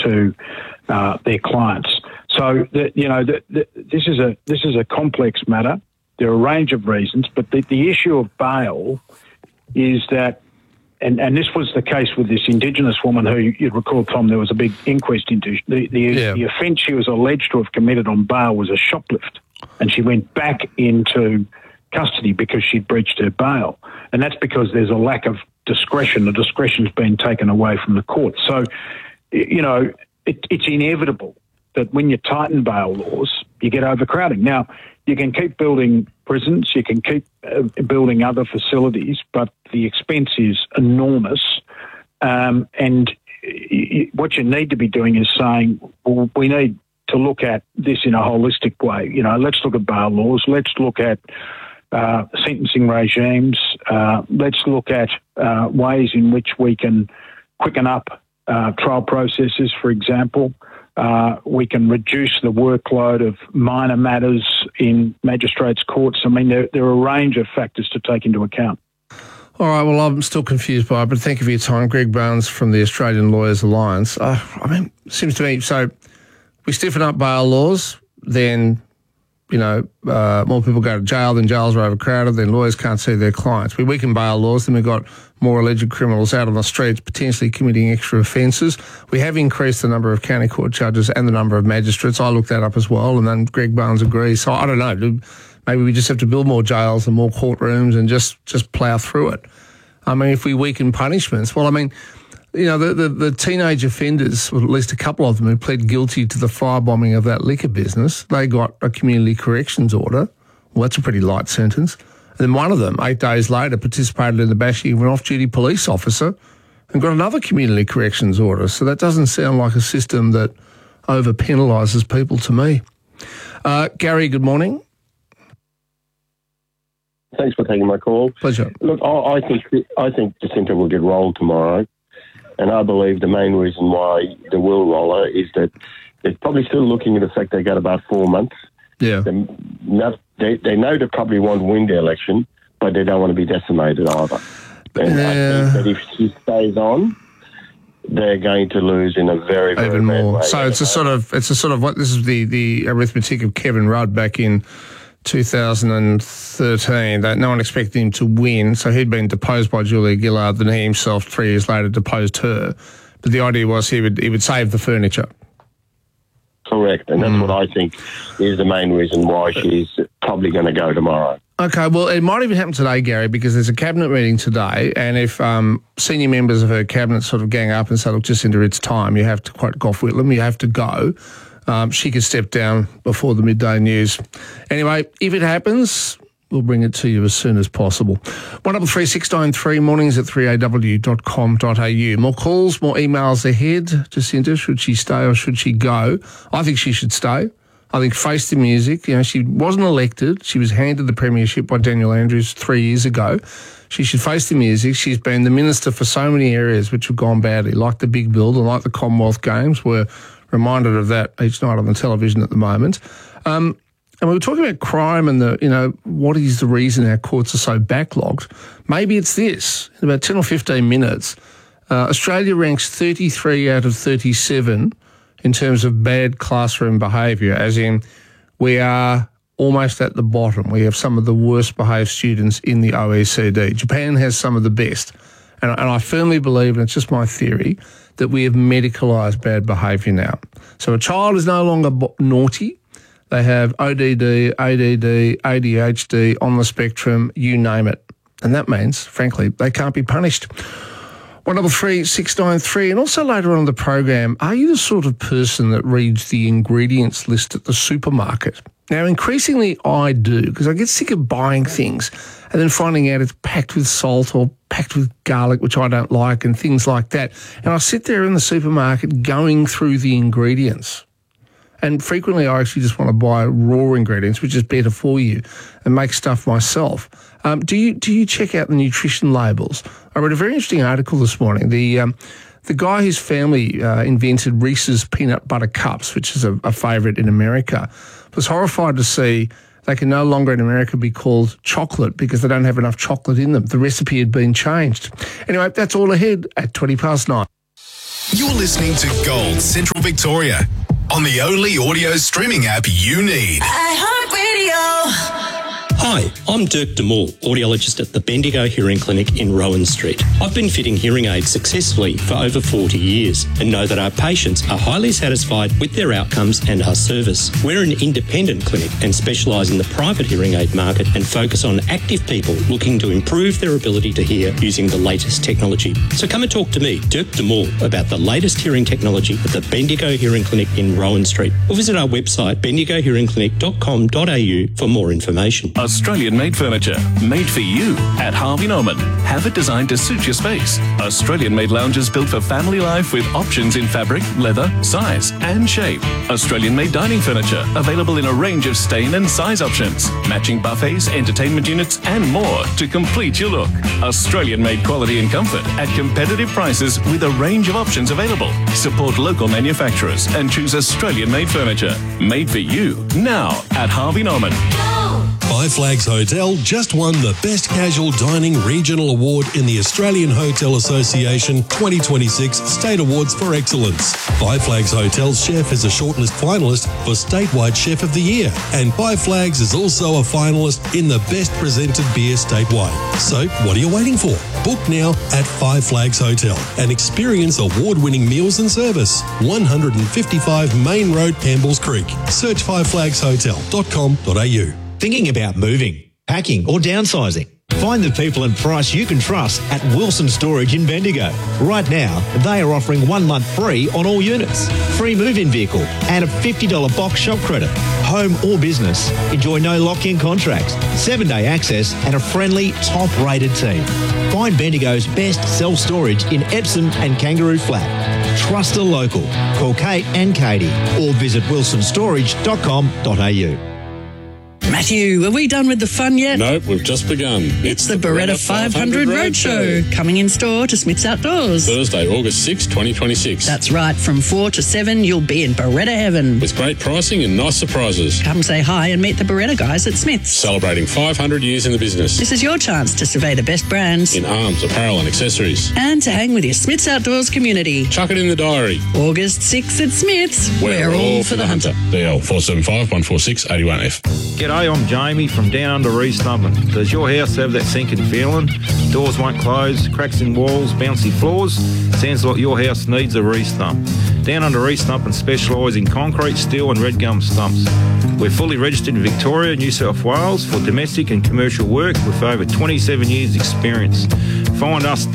to their clients. So, this is a complex matter. There are a range of reasons, but the issue of bail is that, and this was the case with this Indigenous woman who, you'd recall, Tom, there was a big inquest into. The offence she was alleged to have committed on bail was a shoplift, and she went back into custody because she'd breached her bail. And that's because there's a lack of discretion. The discretion's been taken away from the court. So, it's inevitable that when you tighten bail laws, you get overcrowding. Now, you can keep building prisons, you can keep building other facilities, but the expense is enormous. And what you need to be doing is saying, well, we need to look at this in a holistic way. Let's look at bail laws, let's look at sentencing regimes, let's look at ways in which we can quicken up trial processes, for example. We can reduce the workload of minor matters in magistrates' courts. I mean, there are a range of factors to take into account. All right, well, I'm still confused by it, but thank you for your time. Greg Barnes from the Australian Lawyers Alliance. It seems to me, so we stiffen up bail laws, then, more people go to jail, then jails are overcrowded, then lawyers can't see their clients. We weaken bail laws, then we've got more alleged criminals out on the streets potentially committing extra offences. We have increased the number of county court judges and the number of magistrates. I looked that up as well, and then Greg Barnes agrees. So I don't know, maybe we just have to build more jails and more courtrooms and just plough through it. I mean, if we weaken punishments, well, I mean, the teenage offenders, or at least a couple of them who pled guilty to the firebombing of that liquor business, they got a community corrections order. Well, that's a pretty light sentence. And then one of them, 8 days later, participated in the bashing of an off-duty police officer and got another community corrections order. So that doesn't sound like a system that over-penalises people to me. Gary, good morning. Thanks for taking my call. Pleasure. Look, I think Jacinta will get rolled tomorrow, and I believe the main reason why they will roll her is that they're probably still looking at the fact they got about 4 months. Yeah. They know they probably won't win the election, but they don't want to be decimated either. And I think that if she stays on, they're going to lose in a very, very even more. Bad way. So it's a sort of what this is the arithmetic of Kevin Rudd back in 2013, that no one expected him to win. So he'd been deposed by Julia Gillard, then he himself 3 years later deposed her. But the idea was he would save the furniture. Correct, and that's what I think is the main reason why she's probably going to go tomorrow. Okay, well, it might even happen today, Gary, because there's a cabinet meeting today, and if senior members of her cabinet sort of gang up and say, look, Jacinta, it's time, you have to, quote Gough Whitlam, you have to go, she could step down before the midday news. Anyway, if it happens, we'll bring it to you as soon as possible. 133693, mornings at 3aw.com.au. More calls, more emails ahead. Jacinta, should she stay or should she go? I think she should stay. I think face the music. She wasn't elected. She was handed the premiership by Daniel Andrews 3 years ago. She should face the music. She's been the minister for so many areas which have gone badly, like the big build and like the Commonwealth Games. We're reminded of that each night on the television at the moment. And we were talking about crime and what is the reason our courts are so backlogged. Maybe it's this. In about 10 or 15 minutes, Australia ranks 33 out of 37 in terms of bad classroom behaviour, as in we are almost at the bottom. We have some of the worst behaved students in the OECD. Japan has some of the best. And I firmly believe, and it's just my theory, that we have medicalised bad behaviour now. So a child is no longer naughty. They have ODD, ADD, ADHD, on the spectrum, you name it. And that means, frankly, they can't be punished. 133693. And also later on in the program, are you the sort of person that reads the ingredients list at the supermarket? Now, increasingly I do, because I get sick of buying things and then finding out it's packed with salt or packed with garlic, which I don't like, and things like that. And I sit there in the supermarket going through the ingredients. And frequently I actually just want to buy raw ingredients, which is better for you, and make stuff myself. Do you check out the nutrition labels? I read a very interesting article this morning. The guy whose family invented Reese's peanut butter cups, which is a favourite in America, was horrified to see they can no longer in America be called chocolate because they don't have enough chocolate in them. The recipe had been changed. Anyway, that's all ahead at 9:20. You're listening to Gold Central Victoria on the only audio streaming app you need. iHeartRadio. Hi, I'm Dirk DeMoore, audiologist at the Bendigo Hearing Clinic in Rowan Street. I've been fitting hearing aids successfully for over 40 years and know that our patients are highly satisfied with their outcomes and our service. We're an independent clinic and specialise in the private hearing aid market and focus on active people looking to improve their ability to hear using the latest technology. So come and talk to me, Dirk DeMoore, about the latest hearing technology at the Bendigo Hearing Clinic in Rowan Street, or visit our website bendigohearingclinic.com.au for more information. Australian-made furniture, made for you at Harvey Norman. Have it designed to suit your space. Australian-made lounges built for family life with options in fabric, leather, size and shape. Australian-made dining furniture available in a range of stain and size options. Matching buffets, entertainment units and more to complete your look. Australian-made quality and comfort at competitive prices with a range of options available. Support local manufacturers and choose Australian-made furniture. Made for you now at Harvey Norman. Five Flags Hotel just won the Best Casual Dining Regional Award in the Australian Hotel Association 2026 State Awards for Excellence. Five Flags Hotel's chef is a shortlist finalist for Statewide Chef of the Year, and Five Flags is also a finalist in the Best Presented Beer statewide. So, what are you waiting for? Book now at Five Flags Hotel and experience award-winning meals and service. 155 Main Road, Campbells Creek. Search fiveflagshotel.com.au. Thinking about moving, packing or downsizing? Find the people and price you can trust at Wilson Storage in Bendigo. Right now, they are offering 1 month free on all units, free move-in vehicle and a $50 box shop credit. Home or business, enjoy no lock-in contracts, 7-day access and a friendly, top-rated team. Find Bendigo's best self-storage in Epsom and Kangaroo Flat. Trust a local. Call Kate and Katie or visit wilsonstorage.com.au. Matthew, are we done with the fun yet? Nope, we've just begun. It's the Beretta 500 Roadshow, coming in store to Smith's Outdoors. Thursday, August 6, 2026. That's right, from 4 to 7, you'll be in Beretta heaven. With great pricing and nice surprises. Come say hi and meet the Beretta guys at Smith's. Celebrating 500 years in the business. This is your chance to survey the best brands in arms, apparel and accessories. And to hang with your Smith's Outdoors community. Chuck it in the diary. August 6th at Smith's. We're all for the hunter. DL 475 146 81F. G'day, I'm Jamie from Down Under East Stubborn. Does your house have that sinking feeling? Doors won't close, cracks in walls, bouncy floors? Sounds like your house needs a re-stump. Down Under East Stubborn specialise in concrete, steel and red gum stumps. We're fully registered in Victoria, New South Wales for domestic and commercial work with over 27 years experience. Find us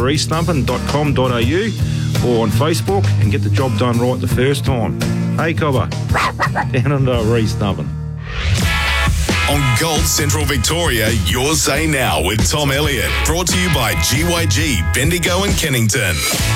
downundereaststumpin.com.au or on Facebook and get the job done right the first time. Hey Cobber, Down Under East Stubborn. On Gold Central Victoria, your say now with Tom Elliott. Brought to you by GYG, Bendigo and Kennington.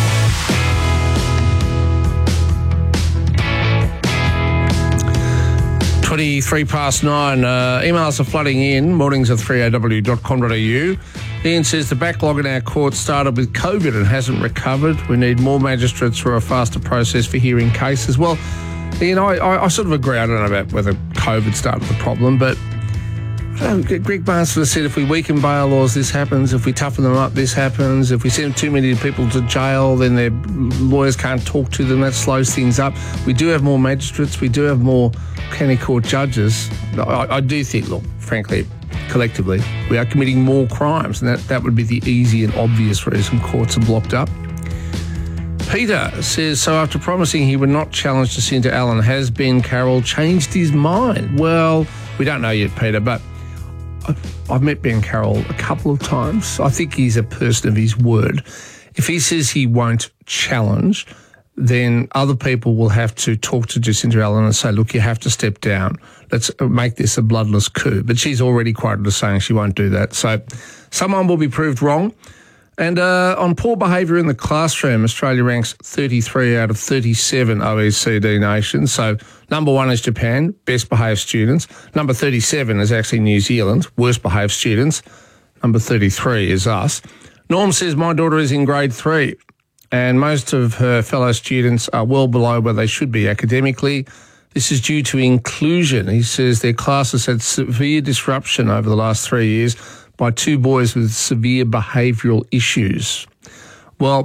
9:23. Emails are flooding in. Mornings at 3aw.com.au. Ian says the backlog in our courts started with COVID and hasn't recovered. We need more magistrates for a faster process for hearing cases. Well, Ian, I sort of agree. I don't know about whether COVID started the problem, but Greg Barnes sort of said if we weaken bail laws, this happens. If we toughen them up, this happens. If we send too many people to jail, then their lawyers can't talk to them. That slows things up. We do have more magistrates. We do have more county court judges. I do think, look, frankly, collectively, we are committing more crimes, and that would be the easy and obvious reason courts are blocked up. Peter says, so after promising he would not challenge Jacinta Allen, has Ben Carroll changed his mind? Well, we don't know yet, Peter, but I've met Ben Carroll a couple of times. I think he's a person of his word. If he says he won't challenge, then other people will have to talk to Jacinta Allen and say, look, you have to step down. Let's make this a bloodless coup. But she's already quoted as saying she won't do that. So someone will be proved wrong. And on poor behaviour in the classroom, Australia ranks 33 out of 37 OECD nations. So number 1 is Japan, best behaved students. Number 37 is actually New Zealand, worst behaved students. Number 33 is us. Norm says, my daughter is in grade 3 and most of her fellow students are well below where they should be academically. This is due to inclusion. He says their class has had severe disruption over the last 3 years by 2 boys with severe behavioural issues. Well,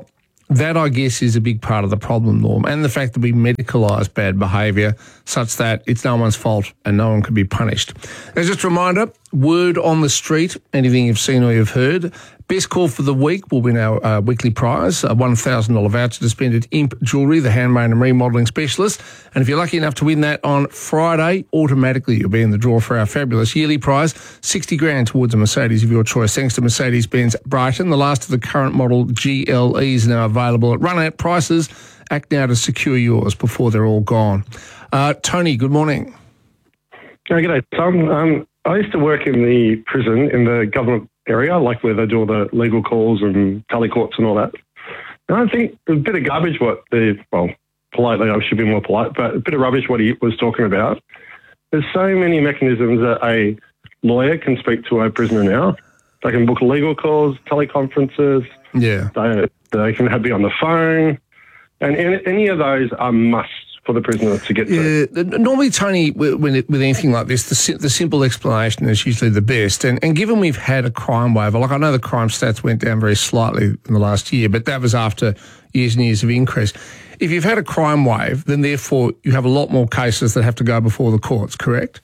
That, I guess, is a big part of the problem, Norm, and the fact that we medicalise bad behaviour such that it's no one's fault and no one can be punished. As just a reminder, word on the street, anything you've seen or you've heard. Best call for the week will win our weekly prize, a $1,000 voucher to spend at Imp Jewellery, the handmade and remodelling specialist. And if you're lucky enough to win that on Friday, automatically you'll be in the draw for our fabulous yearly prize, $60,000 towards a Mercedes of your choice, thanks to Mercedes-Benz Brighton. The last of the current model GLEs now available at run-out prices. Act now to secure yours before they're all gone. Tony, good morning. Good day, Tom. I used to work in the prison in the government area, like where they do all the legal calls and tally courts and all that. And I think a bit of garbage politely, I should be more polite, but a bit of rubbish what he was talking about. There's so many mechanisms that a lawyer can speak to a prisoner now. They can book legal calls, teleconferences. Yeah. They can be on the phone. And any of those are musts for the prisoner to get to. Normally, Tony, with anything like this, the simple explanation is usually the best. And given we've had a crime wave, like I know the crime stats went down very slightly in the last year, but that was after years and years of increase. If you've had a crime wave, then therefore you have a lot more cases that have to go before the courts, correct?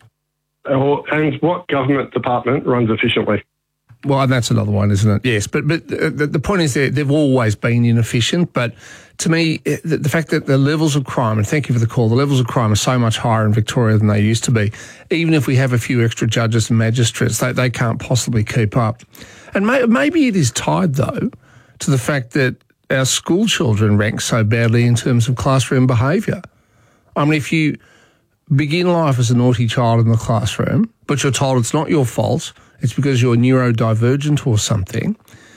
And what government department runs efficiently? Well, that's another one, isn't it? Yes, but the point is they've always been inefficient. But to me, the fact that the levels of crime, and thank you for the call, the levels of crime are so much higher in Victoria than they used to be. Even if we have a few extra judges and magistrates, they can't possibly keep up. And maybe it is tied, though, to the fact that our school children rank so badly in terms of classroom behaviour. I mean, if you begin life as a naughty child in the classroom, but you're told it's not your fault, it's because you're neurodivergent or something.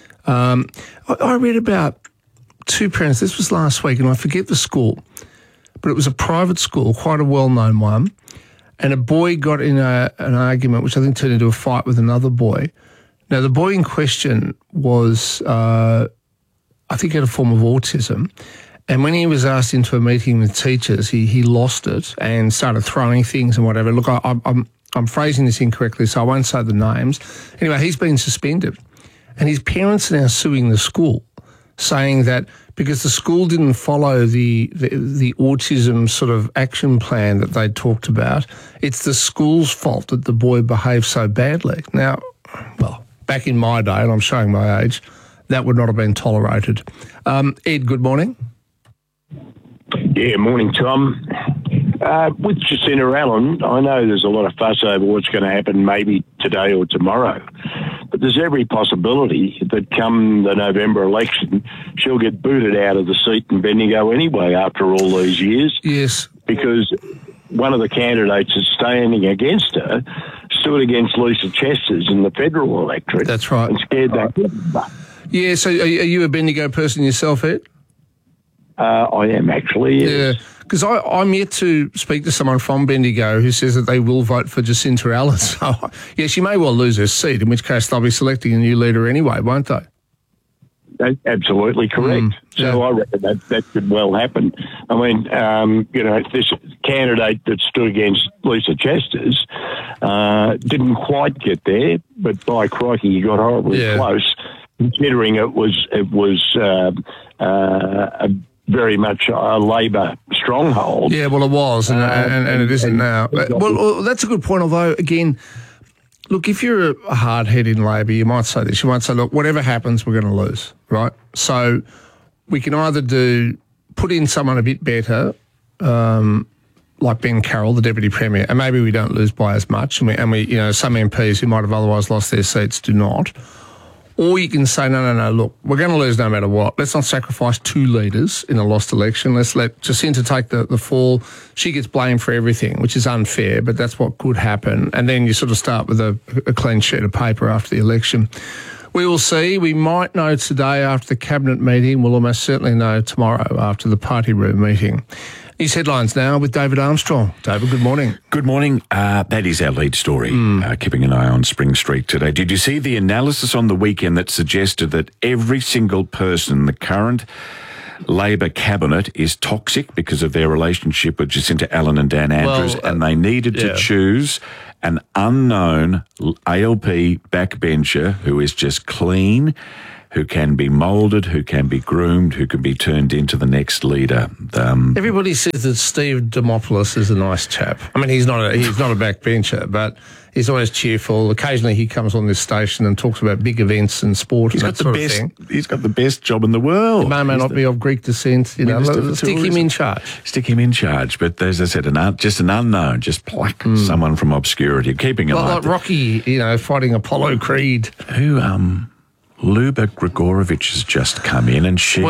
I read about two parents, this was last week, and I forget the school, but it was a private school, quite a well-known one, and a boy got in an argument, which I think turned into a fight with another boy. Now, the boy in question was, I think, had a form of autism, and when he was asked into a meeting with teachers, he lost it and started throwing things and whatever. Look, I'm phrasing this incorrectly, so I won't say the names. Anyway, he's been suspended. And his parents are now suing the school, saying that because the school didn't follow the autism sort of action plan that they talked about, it's the school's fault that the boy behaved so badly. Now, well, back in my day, and I'm showing my age, that would not have been tolerated. Ed, good morning. Yeah, morning, Tom. With Jacinta Allen, I know there's a lot of fuss over what's going to happen maybe today or tomorrow, but there's every possibility that come the November election, she'll get booted out of the seat in Bendigo anyway after all these years. Yes. Because one of the candidates that's standing against her stood against Lisa Chesters in the federal electorate. That's right. And scared that. Yeah, so are you a Bendigo person yourself, Ed? I am actually, yes. Yeah, because I'm yet to speak to someone from Bendigo who says that they will vote for Jacinta Allen. So, yeah, she may well lose her seat, in which case they'll be selecting a new leader anyway, won't they? That's absolutely correct. So I reckon that could well happen. I mean, this candidate that stood against Lisa Chesters didn't quite get there, but by crikey, he got horribly close, considering it was very much a Labor stronghold. Yeah, well, it was, and it isn't now. Well, that's a good point, although, again, look, if you're a hard-head in Labor, you might say this. You might say, look, whatever happens, we're going to lose, right? So we can either put in someone a bit better, like Ben Carroll, the Deputy Premier, and maybe we don't lose by as much, and we some MPs who might have otherwise lost their seats do not. Or you can say, no, look, we're going to lose no matter what. Let's not sacrifice two leaders in a lost election. Let's let Jacinta take the fall. She gets blamed for everything, which is unfair, but that's what could happen. And then you sort of start with a clean sheet of paper after the election. We will see. We might know today after the Cabinet meeting. We'll almost certainly know tomorrow after the party room meeting. These headlines now with David Armstrong. David, good morning. Good morning. That is our lead story, keeping an eye on Spring Street today. Did you see the analysis on the weekend that suggested that every single person in the current Labor cabinet is toxic because of their relationship with Jacinta Allen and Dan Andrews, and they needed to choose an unknown ALP backbencher who is just clean, who can be moulded, who can be groomed, who can be turned into the next leader. Everybody says that Steve Demopoulos is a nice chap. I mean, he's not a backbencher, but he's always cheerful. Occasionally he comes on this station and talks about big events and sport and that sort of thing. He's got the best job in the world. He may not be of Greek descent. Stick him in charge. Stick him in charge. But as I said, just an unknown. Just pluck someone from obscurity. Keeping him like Rocky, fighting Apollo Creed. Who, Luba Grigorovich has just come in, and she's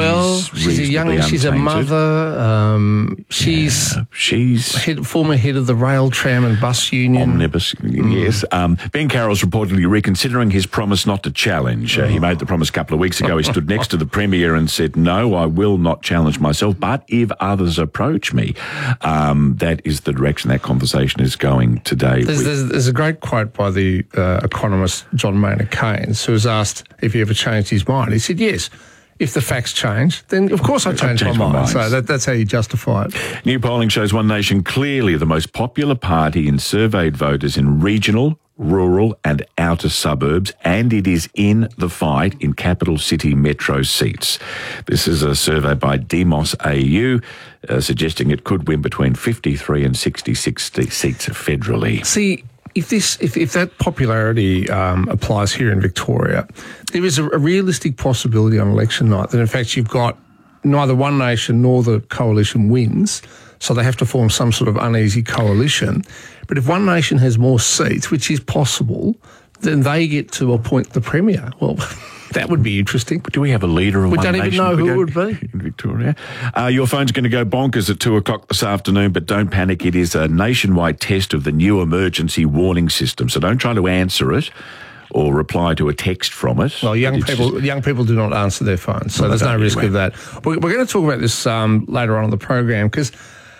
she's a mother. She's former head of the rail, tram and bus union. Omnibus, yes. Ben Carroll's reportedly reconsidering his promise not to challenge. He made the promise a couple of weeks ago. He stood next to the Premier and said, "No, I will not challenge myself, but if others approach me," that is the direction that conversation is going today. There's a great quote by the economist John Maynard Keynes, who was asked if he ever changed his mind. He said, yes, if the facts change, then of course I change my mind. So that's how you justify it. New polling shows One Nation clearly the most popular party in surveyed voters in regional, rural and outer suburbs, and it is in the fight in capital city metro seats. This is a survey by Demos AU suggesting it could win between 53 and 66 seats federally. See, if that popularity applies here in Victoria, there is a realistic possibility on election night that in fact you've got neither One Nation nor the coalition wins, so they have to form some sort of uneasy coalition. But if One Nation has more seats, which is possible, then they get to appoint the Premier. Well, that would be interesting. But do we have a leader of One Nation? We don't even know who it would be. In Victoria. Your phone's going to go bonkers at 2 o'clock this afternoon, but don't panic. It is a nationwide test of the new emergency warning system. So don't try to answer it or reply to a text from it. Well, young people do not answer their phones, so there's no risk of that. We're going to talk about this later on in the program, because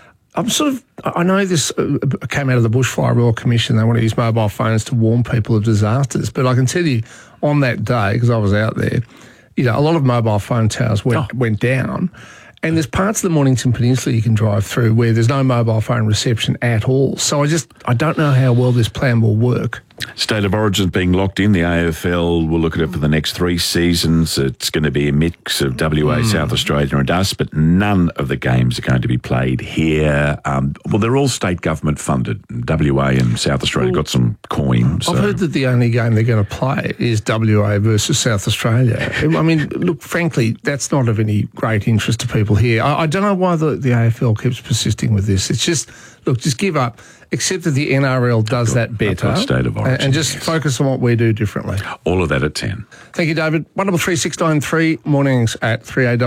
I know this came out of the Bushfire Royal Commission. They want to use mobile phones to warn people of disasters. But I can tell you on that day, because I was out there, a lot of mobile phone towers went down. And there's parts of the Mornington Peninsula you can drive through where there's no mobile phone reception at all. So I don't know how well this plan will work. State of Origin's being locked in. The AFL will look at it for the next 3 seasons. It's going to be a mix of WA, South Australia and us, but none of the games are going to be played here. Well, they're all state government funded. WA and South Australia got some coins. I've heard that the only game they're going to play is WA versus South Australia. I mean, look, frankly, that's not of any great interest to people here. I don't know why the AFL keeps persisting with this. It's just, look, just give up. Except that the NRL does that better. State of Origin, and just focus on what we do differently. All of that at 10. Thank you, David. 133693 mornings at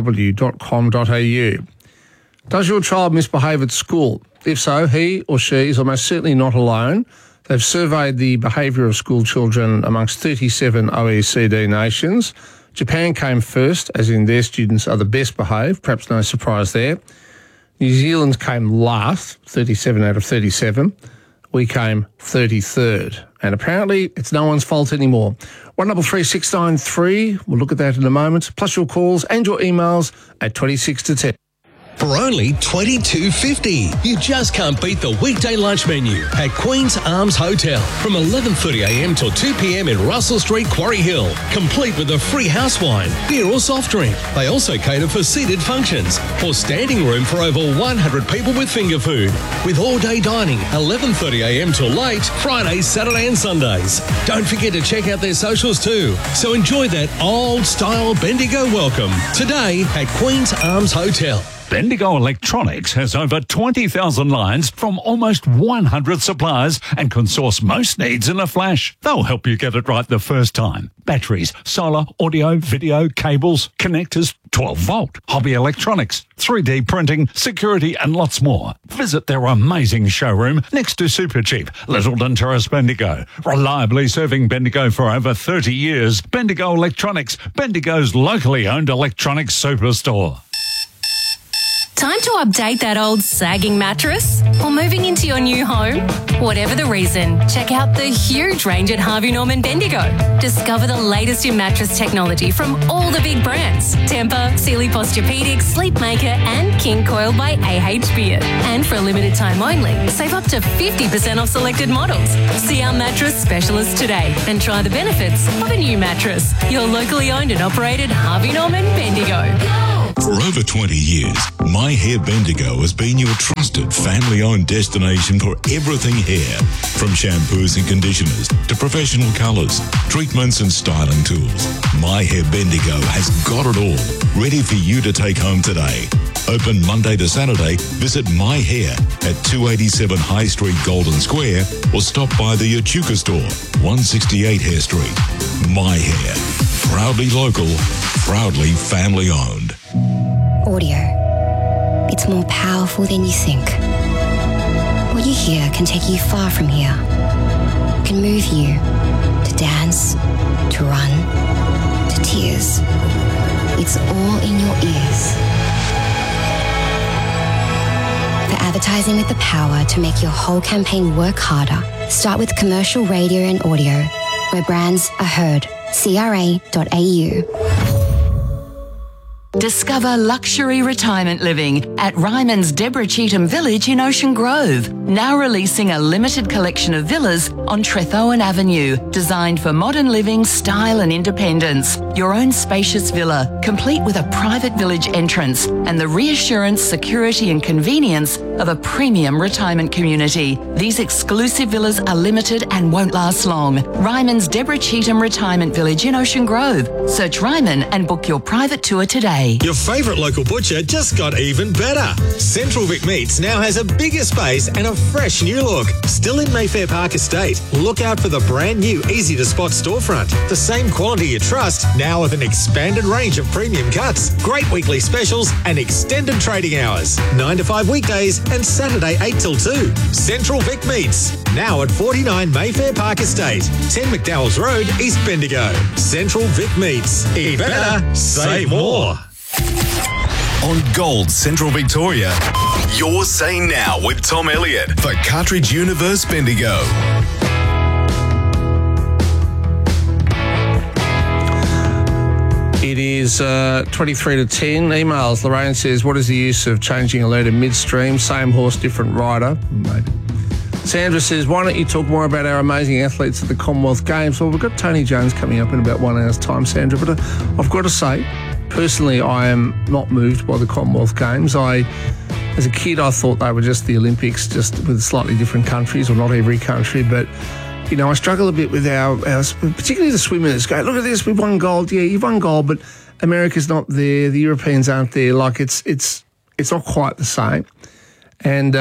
3aw.com.au. Does your child misbehave at school? If so, he or she is almost certainly not alone. They've surveyed the behaviour of school children amongst 37 OECD nations. Japan came first, as in their students are the best behaved. Perhaps no surprise there. New Zealand came last, 37 out of 37. We came 33rd. And apparently it's no one's fault anymore. 133693, we'll look at that in a moment, plus your calls and your emails at 26 to 10. For only $22.50. You just can't beat the weekday lunch menu at Queen's Arms Hotel from 11:30am till 2pm in Russell Street, Quarry Hill. Complete with a free house wine, beer or soft drink. They also cater for seated functions or standing room for over 100 people with finger food. With all-day dining, 11:30am till late, Fridays, Saturday and Sundays. Don't forget to check out their socials too. So enjoy that old-style Bendigo welcome today at Queen's Arms Hotel. Bendigo Electronics has over 20,000 lines from almost 100 suppliers and can source most needs in a flash. They'll help you get it right the first time. Batteries, solar, audio, video, cables, connectors, 12-volt, hobby electronics, 3D printing, security and lots more. Visit their amazing showroom next to Supercheap, Littleton Terrace, Bendigo. Reliably serving Bendigo for over 30 years. Bendigo Electronics, Bendigo's locally owned electronics superstore. Time to update that old sagging mattress? Or moving into your new home? Whatever the reason, check out the huge range at Harvey Norman Bendigo. Discover the latest in mattress technology from all the big brands. Tempur, Sealy Posturepedic, Sleepmaker and King Coil by AH Beard. And for a limited time only, save up to 50% off selected models. See our mattress specialist today and try the benefits of a new mattress. Your locally owned and operated Harvey Norman Bendigo. For over 20 years, My Hair Bendigo has been your trusted family-owned destination for everything hair. From shampoos and conditioners to professional colours, treatments and styling tools. My Hair Bendigo has got it all, ready for you to take home today. Open Monday to Saturday, visit My Hair at 287 High Street, Golden Square, or stop by the Echuca store, 168 Hare Street. My Hair, proudly local, proudly family-owned. Audio. It's more powerful than you think. What you hear can take you far from here. It can move you to dance, to run, to tears. It's all in your ears. For advertising with the power to make your whole campaign work harder, start with commercial radio and audio, where brands are heard. CRA.au. Discover luxury retirement living at Ryman's Deborah Cheetham Village in Ocean Grove. Now releasing a limited collection of villas on Trethowan Avenue, designed for modern living, style and independence. Your own spacious villa, complete with a private village entrance and the reassurance, security and convenience of a premium retirement community. These exclusive villas are limited and won't last long. Ryman's Deborah Cheetham Retirement Village in Ocean Grove. Search Ryman and book your private tour today. Your favourite local butcher just got even better. Central Vic Meats now has a bigger space and a fresh new look. Still in Mayfair Park Estate. Look out for the brand new easy-to-spot storefront. The same quality you trust, now with an expanded range of premium cuts, great weekly specials and extended trading hours. 9 to 5 weekdays and Saturday 8 till 2. Central Vic Meats, now at 49 Mayfair Park Estate, 10 McDowell's Road, East Bendigo. Central Vic Meats. Eat better, save more. On Gold Central Victoria, Your Say Now with Tom Elliott for Cartridge Universe Bendigo. It is 23 to 10. Emails. Lorraine says, what is the use of changing a leader midstream? Same horse, different rider. Maybe. Sandra says, why don't you talk more about our amazing athletes at the Commonwealth Games? Well, we've got Tony Jones coming up in about 1 hour's time, Sandra, but I've got to say, personally, I am not moved by the Commonwealth Games. As a kid, I thought they were just the Olympics, just with slightly different countries, or not every country, but you know, I struggle a bit with our particularly the swimmers. Go, look at this, we've won gold. Yeah, you've won gold, but America's not there. The Europeans aren't there. Like it's not quite the same. And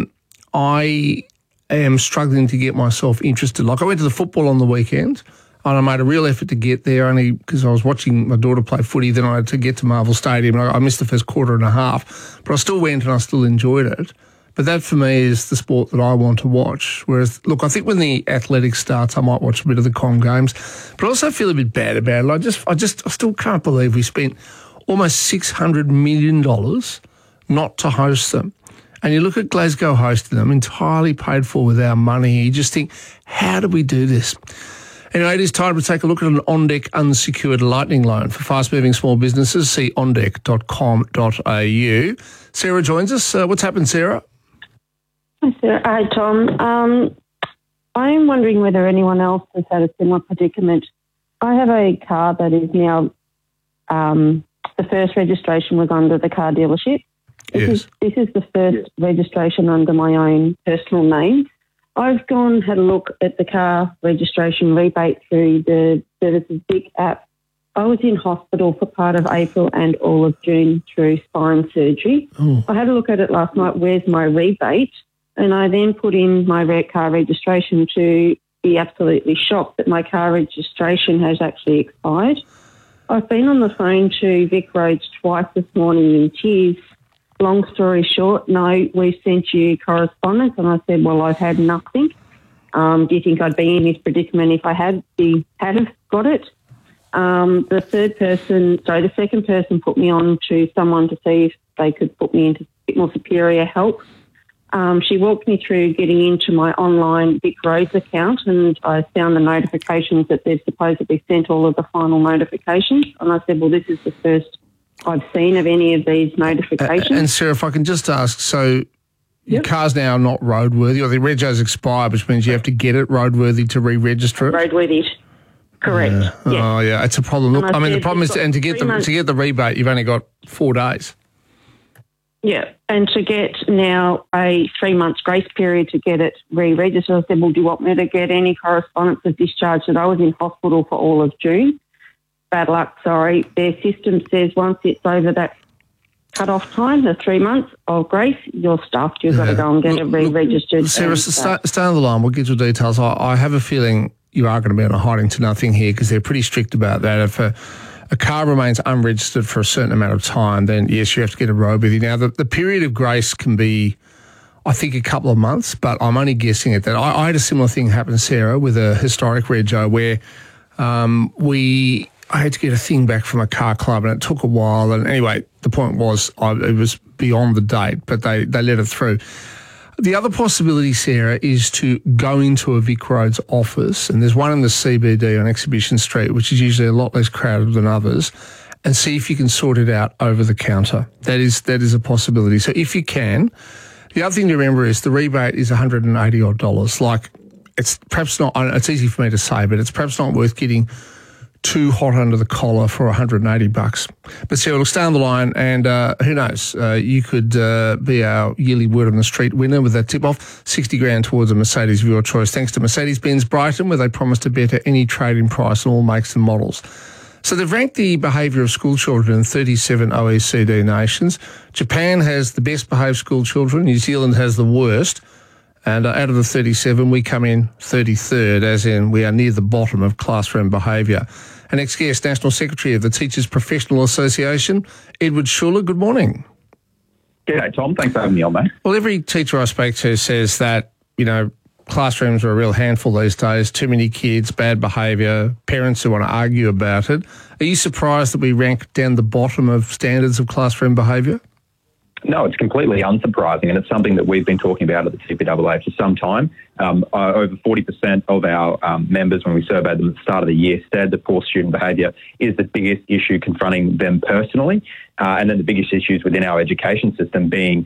I am struggling to get myself interested. Like I went to the football on the weekend, and I made a real effort to get there only because I was watching my daughter play footy. Then I had to get to Marvel Stadium, and I missed the first quarter and a half. But I still went and I still enjoyed it. But that for me is the sport that I want to watch. Whereas, look, I think when the athletics starts, I might watch a bit of the Com Games. But I also feel a bit bad about it. I still can't believe we spent almost $600 million not to host them. And you look at Glasgow hosting them, entirely paid for with our money. You just think, how do we do this? Anyway, it is time to take a look at an OnDeck unsecured lightning loan for fast-moving small businesses. See ondeck.com.au. Sarah joins us. What's happened, Sarah? Hi, Sarah. Hi, Tom. I'm wondering whether anyone else has had a similar predicament. I have a car that is now, the first registration was under the car dealership. This is the first registration under my own personal name. I've gone had a look at the car registration rebate through the Services Vic app. I was in hospital for part of April and all of June through spine surgery. I had a look at it last night, where's my rebate? And I then put in my car registration to be absolutely shocked that my car registration has actually expired. I've been on the phone to Vic Roads twice this morning in tears. Long story short, no, we sent you correspondence. And I said, well, I've had nothing. Do you think I'd be in this predicament if I had got it? The second person put me on to someone to see if they could put me into a bit more superior help. She walked me through getting into my online Vic Rose account, and I found the notifications that they've supposedly sent all of the final notifications. And I said, well, this is the first I've seen of any of these notifications. And Sarah, if I can just ask, so your car's now not roadworthy, or the rego's expired, which means you have to get it roadworthy to re-register it? Roadworthy. Correct. Yeah. Yes. Oh, yeah, it's a problem. Look, I mean, the problem is, and to get the rebate, you've only got 4 days. Yeah, and to get now a 3 months grace period to get it re-registered, I said, well, do you want me to get any correspondence of discharge that I was in hospital for all of June? Bad luck, sorry. Their system says once it's over that cut-off time, the 3 months of grace, you're stuffed. You've got to go and get it re-registered. Sarah, stay on the line. We'll get your details. I have a feeling you are going to be on a hiding to nothing here because they're pretty strict about that. If a car remains unregistered for a certain amount of time, then yes, you have to get a roadworthy. Now, the period of grace can be, I think, a couple of months, but I'm only guessing at that. I had a similar thing happen, Sarah, with a historic rego where I had to get a thing back from a car club and it took a while. And anyway, the point was it was beyond the date, but they let it through. The other possibility, Sarah, is to go into a Vic Roads office, and there's one in the CBD on Exhibition Street, which is usually a lot less crowded than others, and see if you can sort it out over the counter. That is a possibility. So if you can, the other thing to remember is the rebate is $180 odd. Like, it's perhaps not, it's easy for me to say, but it's perhaps not worth getting too hot under the collar for $180. But Sarah, we'll stay on the line, and who knows, you could be our yearly Word on the Street winner with that tip-off. 60 grand towards a Mercedes of your choice, thanks to Mercedes-Benz Brighton, where they promise to better any trade-in price on all makes and models. So they've ranked the behaviour of school children in 37 OECD nations. Japan has the best behaved school children. New Zealand has the worst. And out of the 37, we come in 33rd, as in we are near the bottom of classroom behaviour. Our next guest, National Secretary of the Teachers Professional Association, Edward Schuller. Good morning. G'day, Tom. Thanks for having me on, mate. Well, every teacher I speak to says that, classrooms are a real handful these days. Too many kids, bad behaviour, parents who want to argue about it. Are you surprised that we rank down the bottom of standards of classroom behaviour? No, it's completely unsurprising, and it's something that we've been talking about at the TPAA for some time. Over 40% of our members, when we surveyed them at the start of the year, said that poor student behaviour is the biggest issue confronting them personally. And then the biggest issues within our education system being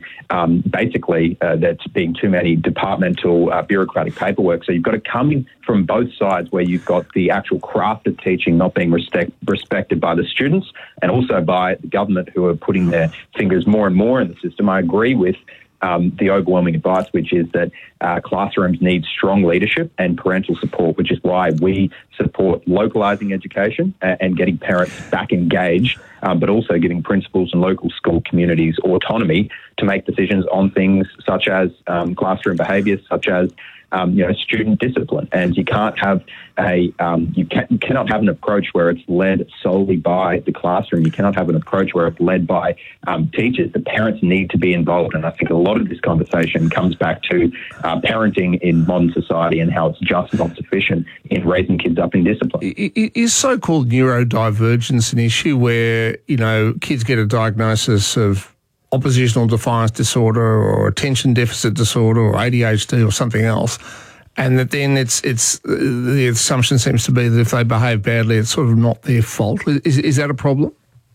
that's being too many departmental bureaucratic paperwork. So you've got to come from both sides, where you've got the actual craft of teaching not being respected by the students and also by the government, who are putting their fingers more and more in the system. I agree with the overwhelming advice, which is that classrooms need strong leadership and parental support, which is why we support localising education and getting parents back engaged, but also giving principals and local school communities autonomy to make decisions on things such as classroom behaviours, such as student discipline. And you can't have you cannot have an approach where it's led solely by the classroom. You cannot have an approach where it's led by teachers. The parents need to be involved, and I think a lot of this conversation comes back to parenting in modern society and how it's just not sufficient in raising kids up in discipline. Is so-called neurodivergence an issue where kids get a diagnosis of oppositional defiance disorder or attention deficit disorder or ADHD or something else, and that then it's the assumption seems to be that if they behave badly, it's sort of not their fault? Is that a problem?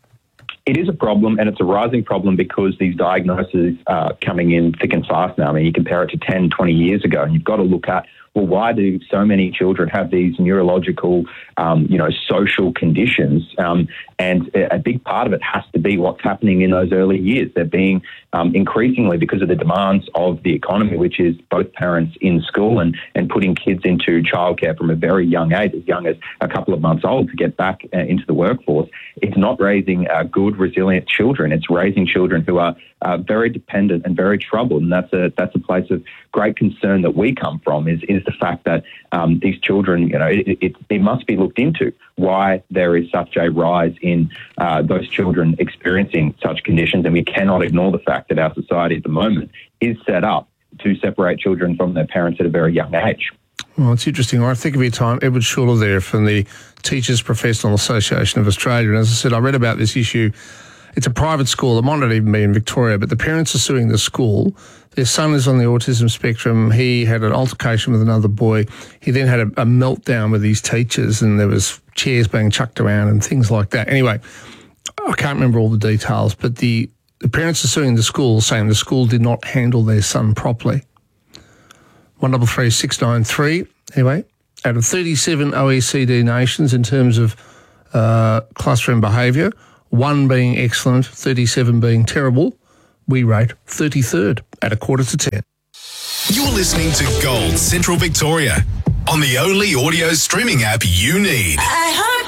It is a problem, and it's a rising problem because these diagnoses are coming in thick and fast now. I mean, you compare it to 10, 20 years ago, and you've got to look at, well, why do so many children have these neurological, social conditions? And a big part of it has to be what's happening in those early years. They're being increasingly, because of the demands of the economy, which is both parents in school and putting kids into childcare from a very young age, as young as a couple of months old, to get back into the workforce. It's not raising good, resilient children. It's raising children who are very dependent and very troubled. And that's a place of great concern that we come from, is the fact that these children, it must be looked into why there is such a rise in those children experiencing such conditions. And we cannot ignore the fact that our society at the moment is set up to separate children from their parents at a very young age. Well, it's interesting. I think of your time, Edward Schuller there from the Teachers Professional Association of Australia. And as I said, I read about this issue. It's a private school. It might not even be in Victoria, but the parents are suing the school. Their son is on the autism spectrum. He had an altercation with another boy. He then had a meltdown with his teachers, and there was chairs being chucked around and things like that. Anyway, I can't remember all the details, but the parents are suing the school, saying the school did not handle their son properly. 133693. Anyway, out of 37 OECD nations in terms of classroom behaviour, 1 being excellent, 37 being terrible, we rate 33rd at 9:45. You're listening to Gold Central Victoria on the only audio streaming app you need. I heard